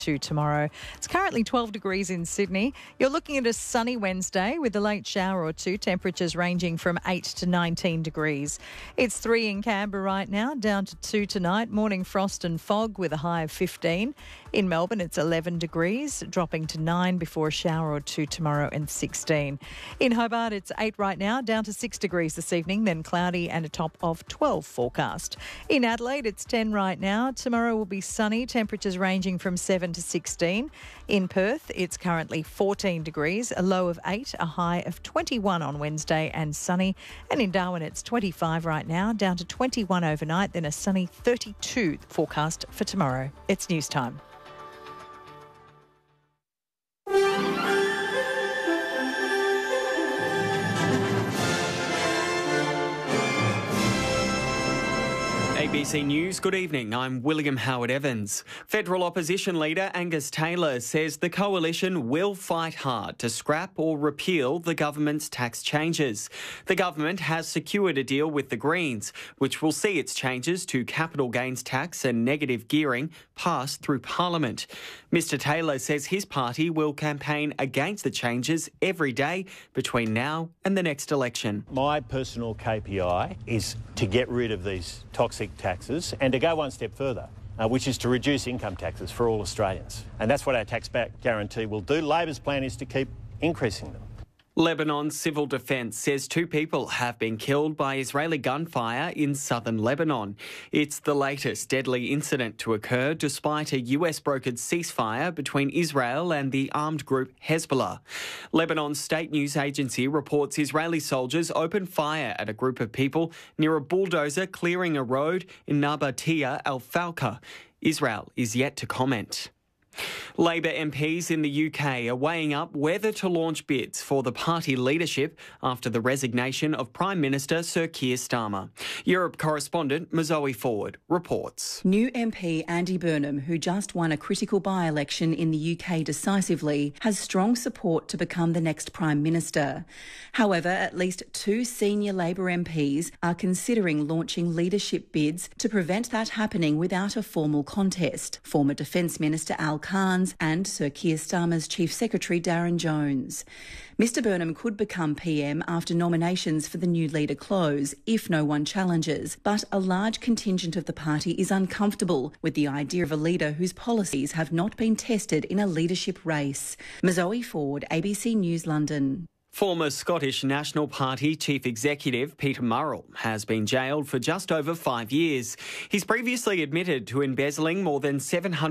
to tomorrow. It's currently 12 degrees in Sydney. You're looking at a sunny Wednesday with a late shower or two, temperatures ranging from 8 to 19 degrees. It's 3 in Canberra right now, down to 2 tonight. Morning frost and fog with a high of 15. In Melbourne, it's 11 degrees, dropping to 9 before a shower or two tomorrow and 16. In Hobart, it's 8 right now, down to 6 degrees this evening, then cloudy and a top of 12 forecast. In Adelaide, it's 10 right now. Tomorrow will be sunny, temperatures ranging from 7 to 16. In Perth, it's currently 14 degrees, a low of 8, a high of 21 on Wednesday and sunny. And in Darwin, it's 25 right now, down to 21 overnight, then a sunny 32 forecast for tomorrow. It's news time. ABC News, good evening. I'm William Howard Evans. Federal opposition leader Angus Taylor says the coalition will fight hard to scrap or repeal the government's tax changes. The government has secured a deal with the Greens, which will see its changes to capital gains tax and negative gearing pass through Parliament. Mr Taylor says his party will campaign against the changes every day between now and the next election. My personal KPI is to get rid of these toxic taxes and to go one step further, which is to reduce income taxes for all Australians. And that's what our tax back guarantee will do. Labor's plan is to keep increasing them. Lebanon's civil defence says 2 people have been killed by Israeli gunfire in southern Lebanon. It's the latest deadly incident to occur despite a US-brokered ceasefire between Israel and the armed group Hezbollah. Lebanon's state news agency reports Israeli soldiers opened fire at a group of people near a bulldozer clearing a road in Nabatia al-Falka. Israel is yet to comment. Labor MPs in the UK are weighing up whether to launch bids for the party leadership after the resignation of Prime Minister Sir Keir Starmer. Europe correspondent Mazoe Ford reports. New MP Andy Burnham, who just won a critical by-election in the UK decisively, has strong support to become the next Prime Minister. However, at least 2 senior Labor MPs are considering launching leadership bids to prevent that happening without a formal contest. Former Defence Minister Al Cairns and Sir Keir Starmer's Chief Secretary Darren Jones. Mr Burnham could become PM after nominations for the new leader close, if no one challenges, but a large contingent of the party is uncomfortable with the idea of a leader whose policies have not been tested in a leadership race. Mazoe Ford, ABC News, London. Former Scottish National Party Chief Executive Peter Murrell has been jailed for just over 5 years. He's previously admitted to embezzling more than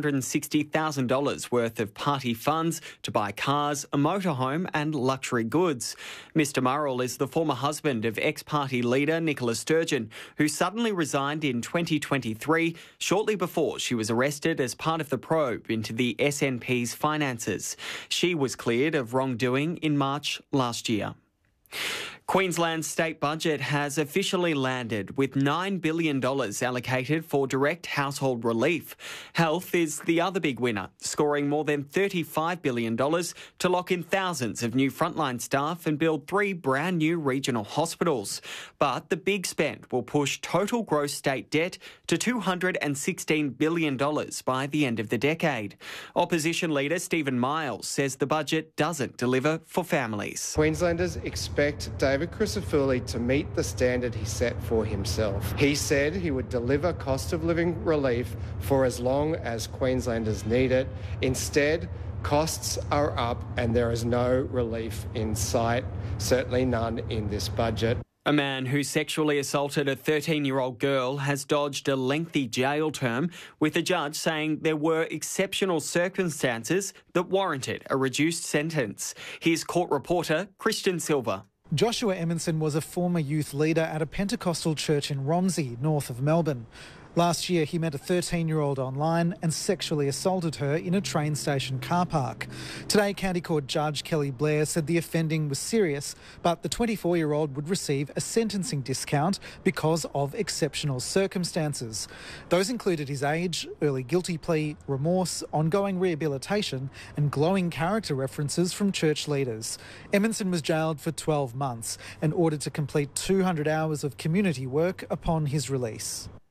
$760,000 worth of party funds to buy cars, a motorhome and luxury goods. Mr Murrell is the former husband of ex-party leader Nicola Sturgeon, who suddenly resigned in 2023, shortly before she was arrested as part of the probe into the SNP's finances. She was cleared of wrongdoing in March last year. Queensland's state budget has officially landed with $9 billion allocated for direct household relief. Health is the other big winner, scoring more than $35 billion to lock in thousands of new frontline staff and build 3 brand new regional hospitals. But the big spend will push total gross state debt to $216 billion by the end of the decade. Opposition leader Stephen Miles says the budget doesn't deliver for families. Queenslanders expect David Crisafulli to meet the standard he set for himself. He said he would deliver cost of living relief for as long as Queenslanders need it. Instead, costs are up and there is no relief in sight, certainly none in this budget. A man who sexually assaulted a 13-year-old girl has dodged a lengthy jail term, with the judge saying there were exceptional circumstances that warranted a reduced sentence. Here's court reporter Christian Silva. Joshua Emerson was a former youth leader at a Pentecostal church in Romsey, north of Melbourne. Last year, he met a 13-year-old online and sexually assaulted her in a train station car park. Today, County Court Judge Kelly Blair said the offending was serious, but the 24-year-old would receive a sentencing discount because of exceptional circumstances. Those included his age, early guilty plea, remorse, ongoing rehabilitation and glowing character references from church leaders. Emerson was jailed for 12 months and ordered to complete 200 hours of community work upon his release.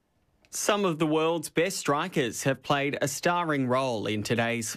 Some of the world's best strikers have played a starring role in today's